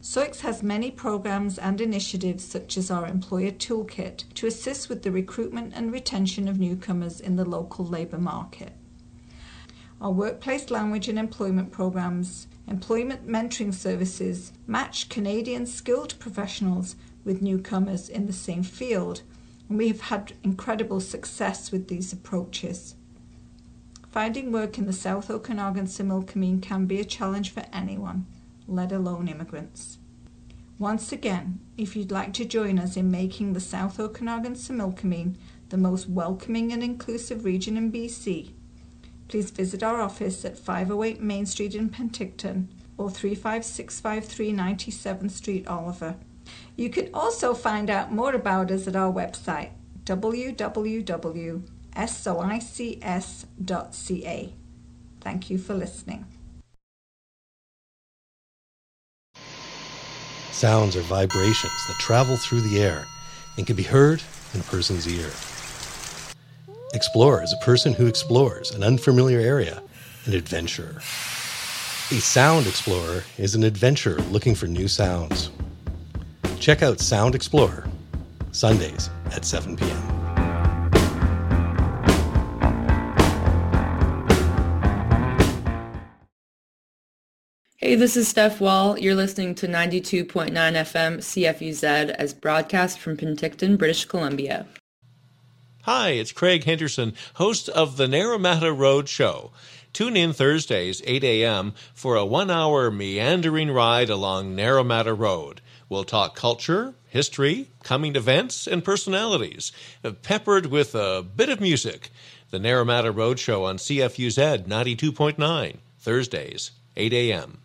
SOIX has many programs and initiatives such as our Employer Toolkit to assist with the recruitment and retention of newcomers in the local labour market. Our workplace language and employment programs, employment mentoring services match Canadian skilled professionals with newcomers in the same field, and we have had incredible success with these approaches. Finding work in the South Okanagan-Similkameen can be a challenge for anyone, let alone immigrants. Once again, if you'd like to join us in making the South Okanagan-Similkameen the most welcoming and inclusive region in BC, please visit our office at 508 Main Street in Penticton or 35653 97th Street, Oliver. You can also find out more about us at our website, www.soics.ca. Thank you for listening. Sounds are vibrations that travel through the air and can be heard in a person's ear. Explorer is a person who explores an unfamiliar area, an adventurer. A sound explorer is an adventurer looking for new sounds. Check out Sound Explorer, Sundays at 7 p.m. Hey, this is Steph Wall. You're listening to 92.9 FM CFUZ as broadcast from Penticton, British Columbia. Hi, it's Craig Henderson, host of the Naramata Road Show. Tune in Thursdays, 8 a.m. for a 1-hour meandering ride along Naramata Road. We'll talk culture, history, coming events, and personalities, peppered with a bit of music. The Naramata Road Show on CFUZ 92.9, Thursdays, 8 a.m.